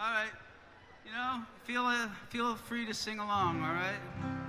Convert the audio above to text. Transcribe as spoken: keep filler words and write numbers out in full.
All right. You know, feel uh, feel free to sing along, all right?